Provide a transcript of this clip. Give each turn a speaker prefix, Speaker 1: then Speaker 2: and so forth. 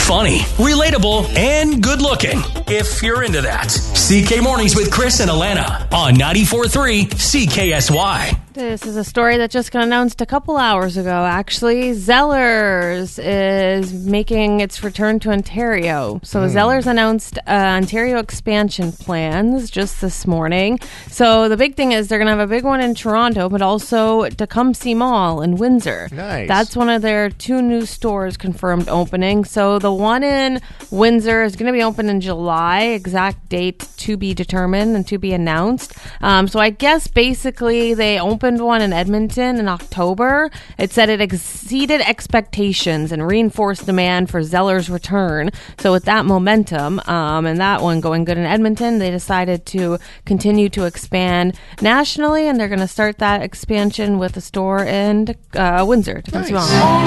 Speaker 1: funny, relatable, and good looking. If you're into that. CK Mornings with Chris and Alana on 94.3 CKSY.
Speaker 2: This is a story that just got announced a couple hours ago, actually. Zellers is making its return to Ontario. So Zellers announced Ontario expansion plans just this morning. So the big thing is they're going to have a big one in Toronto, but also Tecumseh Mall in Windsor.
Speaker 3: Nice.
Speaker 2: That's one of their 2 new stores confirmed opening. So the one in Windsor is going to be open in July. Exact date to be determined and to be announced. So I guess basically they opened one in Edmonton in October. It said it exceeded expectations and reinforced demand for Zellers' return. So with that momentum and that one going good in Edmonton, they decided to continue to expand nationally, and they're going to start that expansion with a store in Windsor.
Speaker 3: Nice.